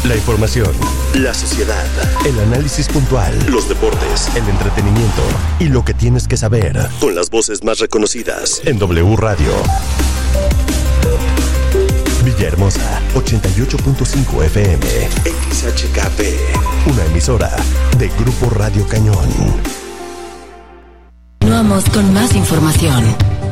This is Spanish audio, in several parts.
La información, la sociedad, el análisis puntual, los deportes, el entretenimiento y lo que tienes que saber con las voces más reconocidas en W Radio. Villahermosa, 88.5 FM, XHKP, una emisora de Grupo Radio Cañón. Continuamos con más información.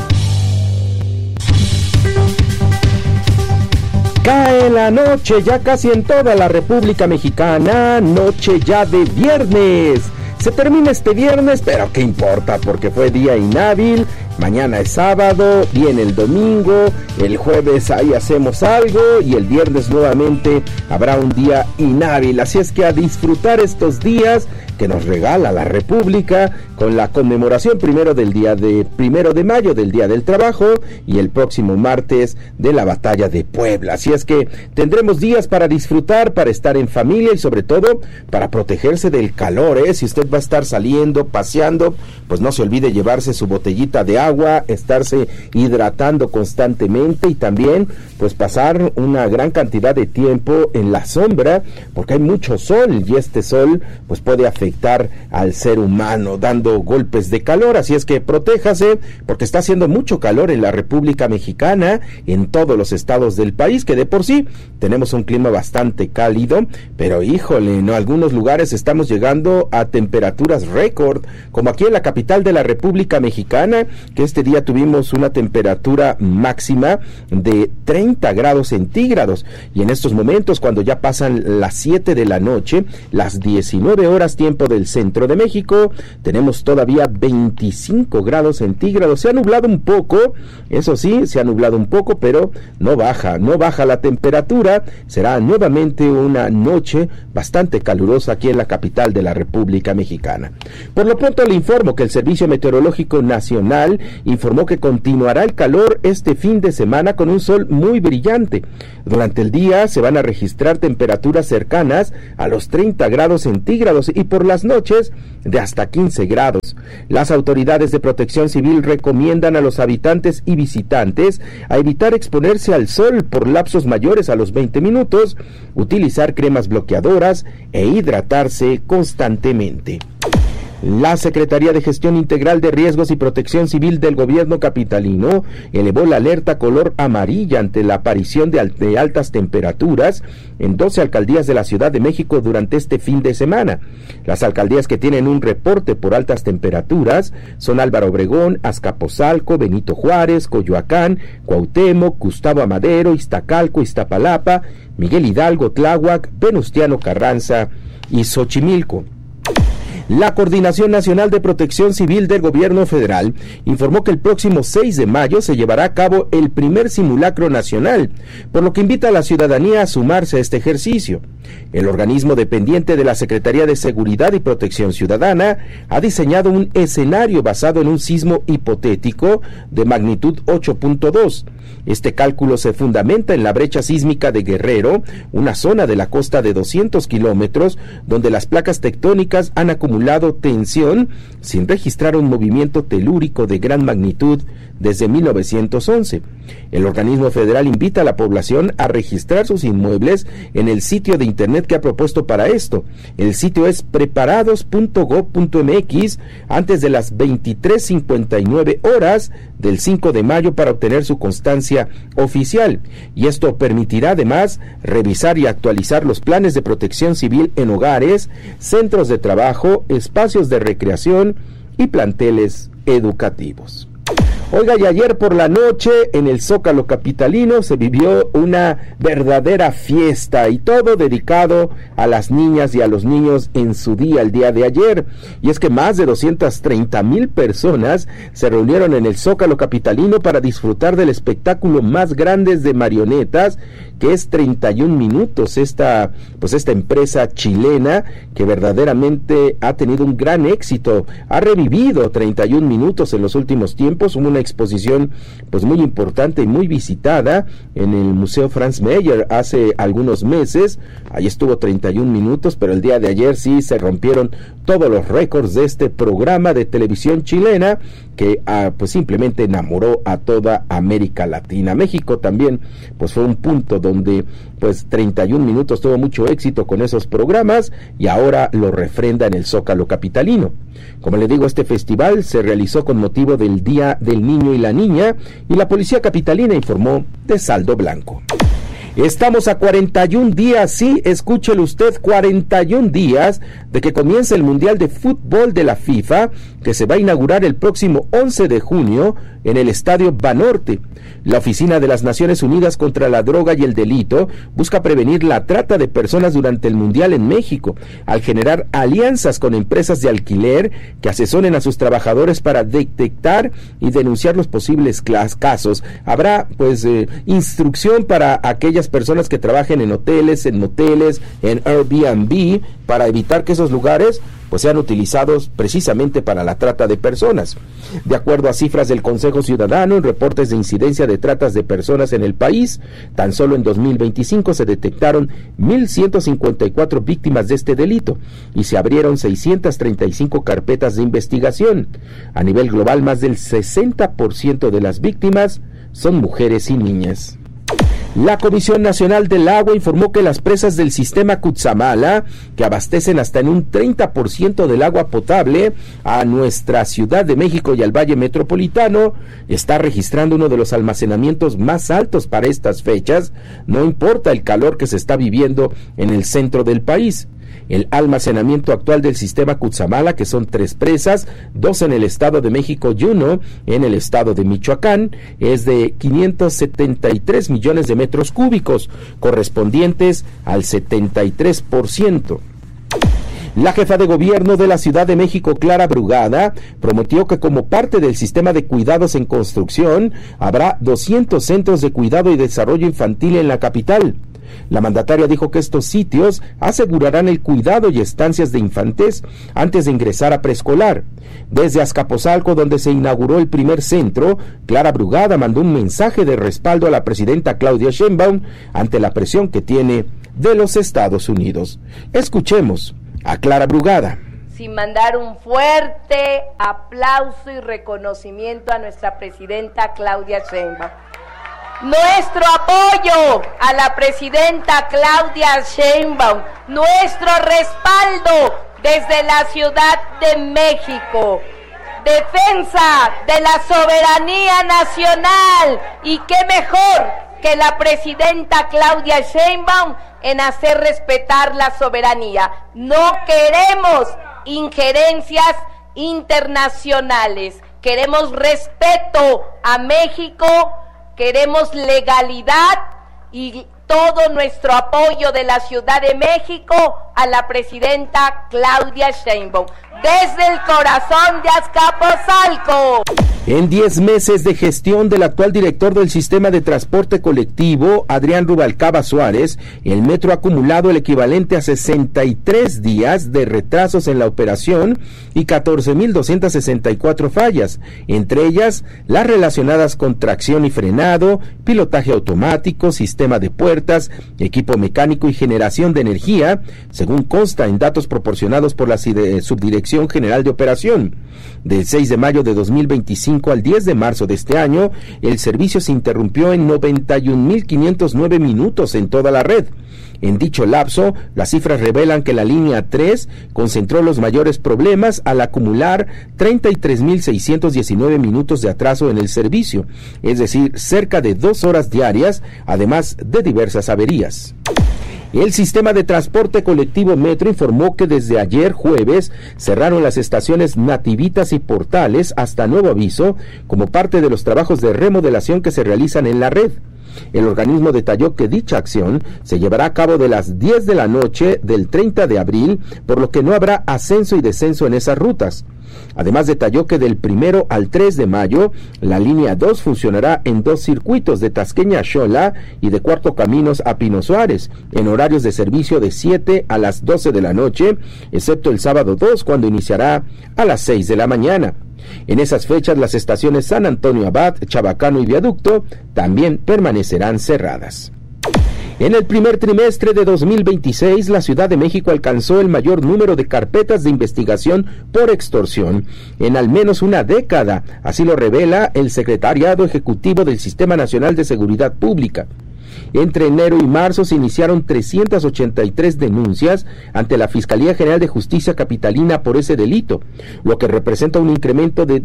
Cae la noche ya casi en toda la República Mexicana, noche ya de viernes. Se termina este viernes, pero ¿qué importa? Porque fue día inhábil. Mañana es sábado, viene el domingo, el jueves ahí hacemos algo y el viernes nuevamente habrá un día inhábil. Así es que a disfrutar estos días que nos regala la República con la conmemoración primero de mayo del Día del Trabajo y el próximo martes de la Batalla de Puebla. Así es que tendremos días para disfrutar, para estar en familia y sobre todo para protegerse del calor, Si usted va a estar saliendo, paseando, pues no se olvide llevarse su botellita de agua, estarse hidratando constantemente y también pues pasar una gran cantidad de tiempo en la sombra porque hay mucho sol y este sol pues puede afectar al ser humano dando golpes de calor, así es que protéjase porque está haciendo mucho calor en la República Mexicana, en todos los estados del país, que de por sí tenemos un clima bastante cálido, pero híjole, en algunos lugares estamos llegando a temperaturas récord, como aquí en la capital de la República Mexicana, que este día tuvimos una temperatura máxima de 30 grados centígrados, y en estos momentos, cuando ya pasan las 7 de la noche, las 19 horas tiempo del centro de México, tenemos todavía 25 grados centígrados. Se ha nublado un poco, eso sí, se ha nublado un poco, pero no baja la temperatura. Será nuevamente una noche bastante calurosa aquí en la capital de la República Mexicana. Por lo pronto le informo que el Servicio Meteorológico Nacional informó que continuará el calor este fin de semana con un sol muy brillante. Durante el día se van a registrar temperaturas cercanas a los 30 grados centígrados y por las noches de hasta 15 grados. Las autoridades de Protección Civil recomiendan a los habitantes y visitantes a evitar exponerse al sol por lapsos mayores a los 20 minutos, utilizar cremas bloqueadoras e hidratarse constantemente. La Secretaría de Gestión Integral de Riesgos y Protección Civil del Gobierno capitalino elevó la alerta color amarilla ante la aparición de altas temperaturas en 12 alcaldías de la Ciudad de México durante este fin de semana. Las alcaldías que tienen un reporte por altas temperaturas son Álvaro Obregón, Azcapotzalco, Benito Juárez, Coyoacán, Cuauhtémoc, Gustavo Amadero, Iztacalco, Iztapalapa, Miguel Hidalgo, Tláhuac, Venustiano Carranza y Xochimilco. La Coordinación Nacional de Protección Civil del Gobierno Federal informó que el próximo 6 de mayo se llevará a cabo el primer simulacro nacional, por lo que invita a la ciudadanía a sumarse a este ejercicio. El organismo dependiente de la Secretaría de Seguridad y Protección Ciudadana ha diseñado un escenario basado en un sismo hipotético de magnitud 8.2. Este cálculo se fundamenta en la brecha sísmica de Guerrero, una zona de la costa de 200 kilómetros, donde las placas tectónicas han acumulado tensión sin registrar un movimiento telúrico de gran magnitud desde 1911. El organismo federal invita a la población a registrar sus inmuebles en el sitio de internet que ha propuesto para esto. El sitio es preparados.gov.mx antes de las 23:59 horas del 5 de mayo para obtener su constancia oficial, y esto permitirá además revisar y actualizar los planes de protección civil en hogares, centros de trabajo, espacios de recreación y planteles educativos. Oiga, y ayer por la noche en el Zócalo capitalino se vivió una verdadera fiesta y todo dedicado a las niñas y a los niños en su día, el día de ayer. Y es que más de 230,000 personas se reunieron en el Zócalo capitalino para disfrutar del espectáculo más grande de marionetas, que es 31 minutos, esta empresa chilena que verdaderamente ha tenido un gran éxito, ha revivido 31 minutos en los últimos tiempos, una una exposición pues muy importante y muy visitada en el Museo Franz Mayer hace algunos meses. Ahí estuvo 31 minutos, pero el día de ayer sí se rompieron todos los récords de este programa de televisión chilena que pues simplemente enamoró a toda América Latina. México también pues fue un punto donde pues 31 minutos tuvo mucho éxito con esos programas y ahora lo refrenda en el Zócalo capitalino. Como le digo, este festival se realizó con motivo del Día del Niño y la Niña y la Policía Capitalina informó de saldo blanco. Estamos a 41 días, sí, escúchelo usted, 41 días de que comience el Mundial de Fútbol de la FIFA, que se va a inaugurar el próximo 11 de junio en el Estadio Banorte. La Oficina de las Naciones Unidas contra la Droga y el Delito busca prevenir la trata de personas durante el Mundial en México, al generar alianzas con empresas de alquiler que asesoren a sus trabajadores para detectar y denunciar los posibles casos. Habrá instrucción para aquellas personas que trabajen en hoteles, en moteles, en Airbnb, para evitar que esos lugares pues sean utilizados precisamente para la trata de personas. De acuerdo a cifras del Consejo Ciudadano, en reportes de incidencia de tratas de personas en el país, tan solo en 2025 se detectaron 1,154 víctimas de este delito y se abrieron 635 carpetas de investigación. A nivel global, más del 60% de las víctimas son mujeres y niñas. La Comisión Nacional del Agua informó que las presas del sistema Cutzamala, que abastecen hasta en un 30% del agua potable a nuestra Ciudad de México y al Valle Metropolitano, está registrando uno de los almacenamientos más altos para estas fechas, no importa el calor que se está viviendo en el centro del país. El almacenamiento actual del sistema Cutzamala, que son 3 presas, 2 en el Estado de México y 1 en el Estado de Michoacán, es de 573 millones de metros cúbicos, correspondientes al 73%. La jefa de gobierno de la Ciudad de México, Clara Brugada, prometió que como parte del sistema de cuidados en construcción, habrá 200 centros de cuidado y desarrollo infantil en la capital. La mandataria dijo que estos sitios asegurarán el cuidado y estancias de infantes antes de ingresar a preescolar. Desde Azcapotzalco, donde se inauguró el primer centro, Clara Brugada mandó un mensaje de respaldo a la presidenta Claudia Sheinbaum ante la presión que tiene de los Estados Unidos. Escuchemos a Clara Brugada. Sin mandar un fuerte aplauso y reconocimiento a nuestra presidenta Claudia Sheinbaum. Nuestro apoyo a la presidenta Claudia Sheinbaum, nuestro respaldo desde la Ciudad de México, defensa de la soberanía nacional, y qué mejor que la presidenta Claudia Sheinbaum en hacer respetar la soberanía. No queremos injerencias internacionales, queremos respeto a México. Queremos legalidad y todo nuestro apoyo de la Ciudad de México a la presidenta Claudia Sheinbaum, desde el corazón de Azcapotzalco. En 10 meses de gestión del actual director del sistema de transporte colectivo, Adrián Rubalcaba Suárez, el metro ha acumulado el equivalente a 63 días de retrasos en la operación y 14,264 fallas, entre ellas las relacionadas con tracción y frenado, pilotaje automático, sistema de puertas, equipo mecánico y generación de energía, según consta en datos proporcionados por la Subdirección General de Operación. Del 6 de mayo de 2025 al 10 de marzo de este año, el servicio se interrumpió en 91,509 minutos en toda la red. En dicho lapso, las cifras revelan que la línea 3 concentró los mayores problemas al acumular 33,619 minutos de atraso en el servicio, es decir, cerca de 2 horas diarias, además de diversas averías. El sistema de transporte colectivo Metro informó que desde ayer jueves cerraron las estaciones Nativitas y Portales hasta nuevo aviso como parte de los trabajos de remodelación que se realizan en la red. El organismo detalló que dicha acción se llevará a cabo de las 10 de la noche del 30 de abril, por lo que no habrá ascenso y descenso en esas rutas. Además detalló que del 1 al 3 de mayo, la línea 2 funcionará en 2 circuitos, de Tasqueña a Xola y de Cuarto Caminos a Pino Suárez, en horarios de servicio de 7 a las 12 de la noche, excepto el sábado 2, cuando iniciará a las 6 de la mañana. En esas fechas, las estaciones San Antonio Abad, Chabacano y Viaducto también permanecerán cerradas. En el primer trimestre de 2026, la Ciudad de México alcanzó el mayor número de carpetas de investigación por extorsión en al menos una década, así lo revela el Secretariado Ejecutivo del Sistema Nacional de Seguridad Pública. Entre enero y marzo se iniciaron 383 denuncias ante la Fiscalía General de Justicia Capitalina por ese delito, lo que representa un incremento de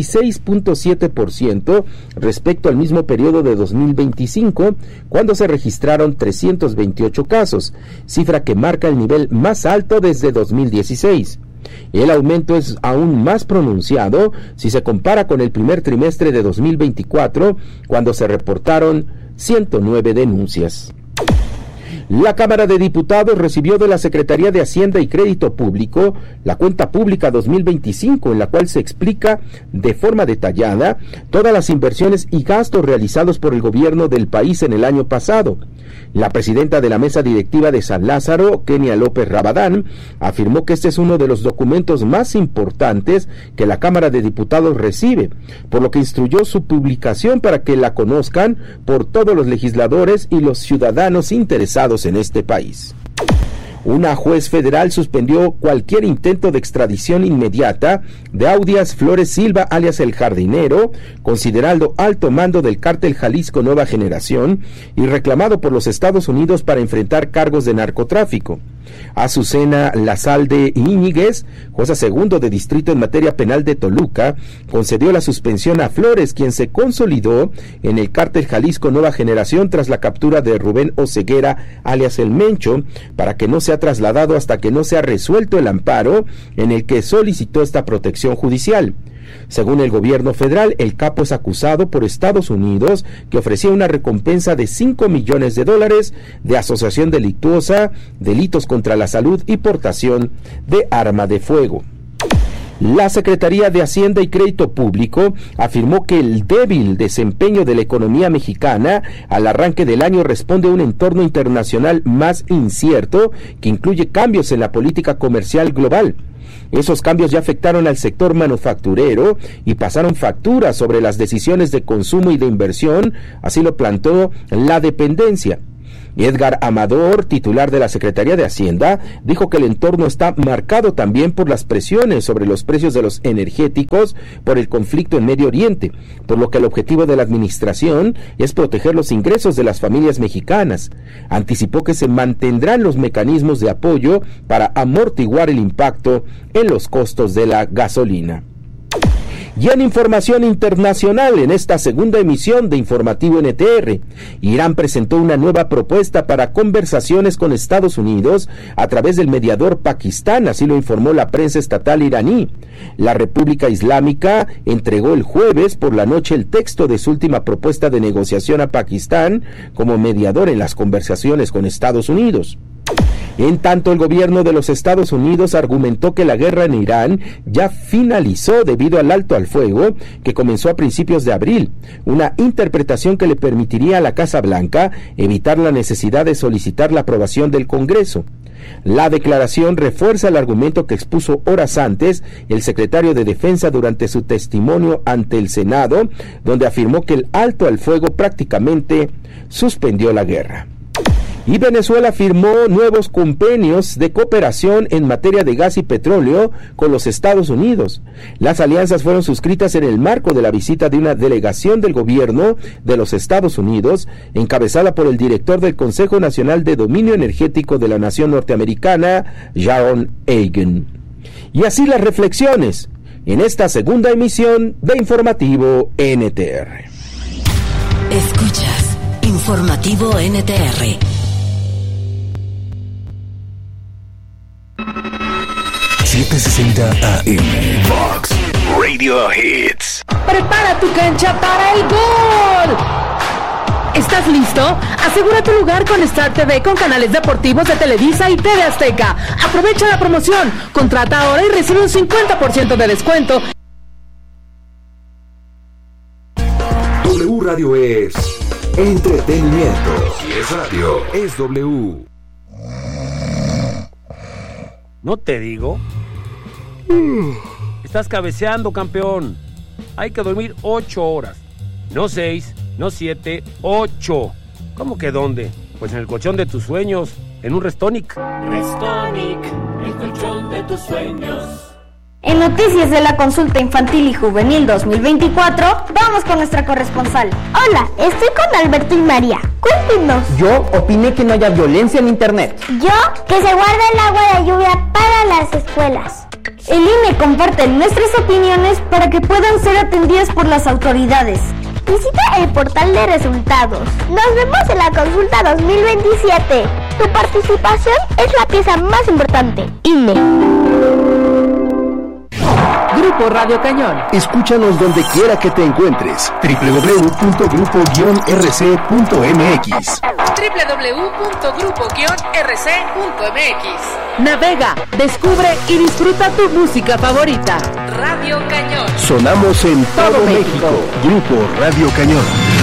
16.7% respecto al mismo periodo de 2025, cuando se registraron 328 casos, cifra que marca el nivel más alto desde 2016. El aumento es aún más pronunciado si se compara con el primer trimestre de 2024, cuando se reportaron 109 denuncias. La Cámara de Diputados recibió de la Secretaría de Hacienda y Crédito Público la Cuenta Pública 2025, en la cual se explica de forma detallada todas las inversiones y gastos realizados por el gobierno del país en el año pasado. La presidenta de la mesa directiva de San Lázaro, Kenia López Rabadán, afirmó que este es uno de los documentos más importantes que la Cámara de Diputados recibe, por lo que instruyó su publicación para que la conozcan por todos los legisladores y los ciudadanos interesados en este país. Una juez federal suspendió cualquier intento de extradición inmediata de Audias Flores Silva, alias El Jardinero, considerado alto mando del cártel Jalisco Nueva Generación y reclamado por los Estados Unidos para enfrentar cargos de narcotráfico. Azucena Lazalde Íñiguez, jueza segundo de distrito en materia penal de Toluca, concedió la suspensión a Flores, quien se consolidó en el cártel Jalisco Nueva Generación tras la captura de Rubén Oseguera, alias El Mencho, para que no sea trasladado hasta que no sea resuelto el amparo en el que solicitó esta protección judicial. Según el gobierno federal, el capo es acusado por Estados Unidos, que ofrecía una recompensa de $5 millones de asociación delictuosa, delitos contra la salud y portación de arma de fuego. La Secretaría de Hacienda y Crédito Público afirmó que el débil desempeño de la economía mexicana al arranque del año responde a un entorno internacional más incierto que incluye cambios en la política comercial global. Esos cambios ya afectaron al sector manufacturero y pasaron facturas sobre las decisiones de consumo y de inversión, así lo planteó la dependencia. Edgar Amador, titular de la Secretaría de Hacienda, dijo que el entorno está marcado también por las presiones sobre los precios de los energéticos por el conflicto en Medio Oriente, por lo que el objetivo de la administración es proteger los ingresos de las familias mexicanas. Anticipó que se mantendrán los mecanismos de apoyo para amortiguar el impacto en los costos de la gasolina. Y en información internacional, en esta segunda emisión de Informativo NTR, Irán presentó una nueva propuesta para conversaciones con Estados Unidos a través del mediador Pakistán, así lo informó la prensa estatal iraní. La República Islámica entregó el jueves por la noche el texto de su última propuesta de negociación a Pakistán como mediador en las conversaciones con Estados Unidos. En tanto, el gobierno de los Estados Unidos argumentó que la guerra en Irán ya finalizó debido al alto al fuego que comenzó a principios de abril, una interpretación que le permitiría a la Casa Blanca evitar la necesidad de solicitar la aprobación del Congreso. La declaración refuerza el argumento que expuso horas antes el secretario de Defensa durante su testimonio ante el Senado, donde afirmó que el alto al fuego prácticamente suspendió la guerra. Y Venezuela firmó nuevos convenios de cooperación en materia de gas y petróleo con los Estados Unidos. Las alianzas fueron suscritas en el marco de la visita de una delegación del gobierno de los Estados Unidos, encabezada por el director del Consejo Nacional de Dominio Energético de la nación norteamericana, Jaron Egan. Y así las reflexiones en esta segunda emisión de Informativo NTR. Escuchas Informativo NTR. 760 AM Fox Radio Hits. Prepara tu cancha para el gol. ¿Estás listo? Asegura tu lugar con Star TV con canales deportivos de Televisa y TV Azteca. Aprovecha la promoción. Contrata ahora y recibe un 50% de descuento. W Radio es entretenimiento. Si es radio, es W. ¿No te digo? Estás cabeceando, campeón. Hay que dormir 8 horas. No 6, no 7, 8. ¿Cómo que dónde? Pues en el colchón de tus sueños, en un Restonic. Restonic, el colchón de tus sueños. En noticias de la consulta infantil y juvenil 2024, vamos con nuestra corresponsal. Hola, estoy con Alberto y María. Cuéntenos. Yo opiné que no haya violencia en internet. Yo, que se guarde el agua de lluvia para las escuelas. El INE comparte nuestras opiniones para que puedan ser atendidas por las autoridades. Visita el portal de resultados. Nos vemos en la consulta 2027. Tu participación es la pieza más importante. INE. Grupo Radio Cañón. Escúchanos donde quiera que te encuentres. www.grupo-rc.mx www.grupo-rc.mx. Navega, descubre y disfruta tu música favorita. Radio Cañón. Sonamos en todo México. Grupo Radio Cañón.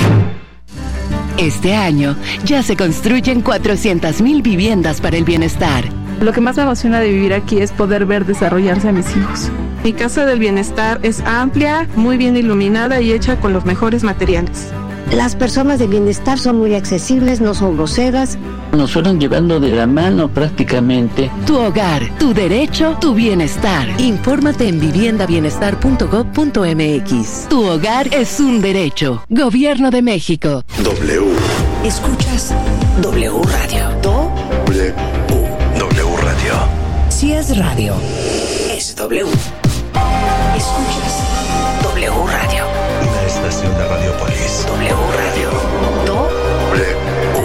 Este año ya se construyen 400,000 viviendas para el bienestar. Lo que más me emociona de vivir aquí es poder ver desarrollarse a mis hijos. Mi casa del bienestar es amplia, muy bien iluminada y hecha con los mejores materiales. Las personas de bienestar son muy accesibles, no son groseras. Nos fueron llevando de la mano prácticamente. Tu hogar, tu derecho, tu bienestar. Infórmate en viviendabienestar.gov.mx. Tu hogar es un derecho. Gobierno de México. W. Escuchas W Radio. W. W Radio. Si es radio, es W. Escuchas W Radio. La estación de Radiopolis. W Radio. W.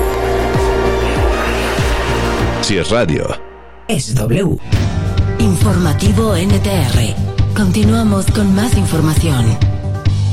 Si es radio, es W. Informativo NTR. Continuamos con más información.